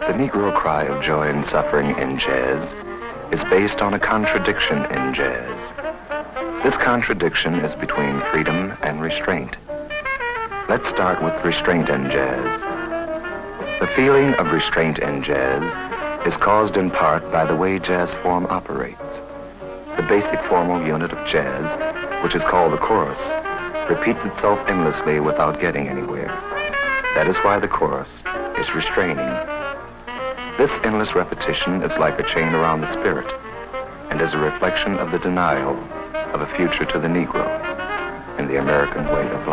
The Negro cry of joy and suffering in jazz is based on a contradiction in jazz. This contradiction is between freedom and restraint. Let's start with restraint in jazz. The feeling of restraint in jazz is caused in part by the way jazz form operates. The basic formal unit of jazz, which is called the chorus, repeats itself endlessly without getting anywhere. That is why the chorus is restraining. This endless repetition is like a chain around the spirit and is a reflection of the denial of a future to the Negro in the American way of life.